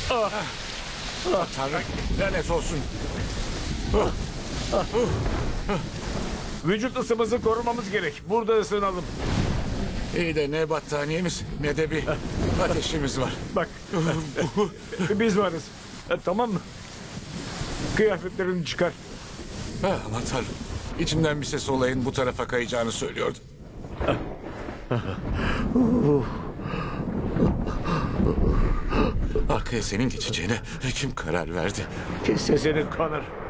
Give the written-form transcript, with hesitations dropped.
Tanrım, lanet olsun. Vücut ısımızı korumamız gerek. Burada ısınalım. İyi de ne battaniyemiz ne de bir ateşimiz var. Bak. Biz varız. Tamam mı? Kıyafetlerini çıkar. Aman Tanrım. İçimden bir ses olayın bu tarafa kayacağını söylüyordu. Arkaya senin geçeceğine kim karar verdi? Kes sesini Connor.